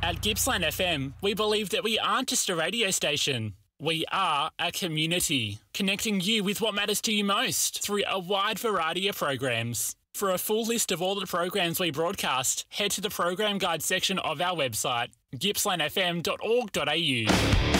At Gippsland FM, we believe that we aren't just a radio station. We are a community, connecting you with what matters to you most through a wide variety of programs. For a full list of all the programs we broadcast, head to the program guide section of our website, gippslandfm.org.au.